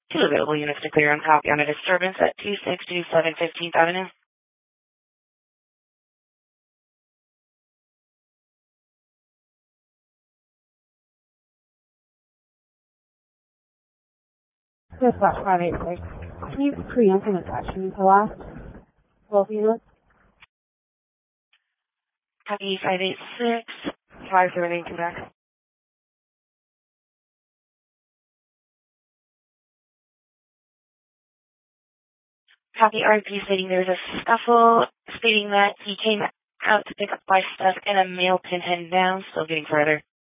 Two available units to clear on copy on a disturbance at 2627 15th Avenue. Dispatch 586. Can you preempt an attachment to last? Both units? Copy 586. 578, come back. Copy RP stating there was a scuffle, stating that he came out to pick up my stuff and a male pinhead down, still getting further.